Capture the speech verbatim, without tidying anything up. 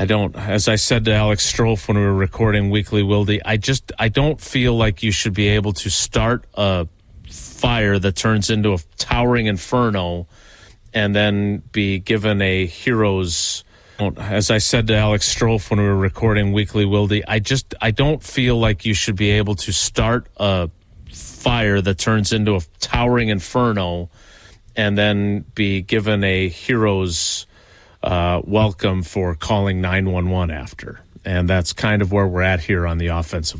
I don't, as I said to Alex Strofe when we were recording Weekly Wildy, I just, I don't feel like you should be able to start a fire that turns into a towering inferno and then be given a hero's, as I said to Alex Strofe when we were recording Weekly Wildy, I just, I don't feel like you should be able to start a fire that turns into a towering inferno and then be given a hero's uh, welcome for calling nine one one after. And that's kind of where we're at here on the offensive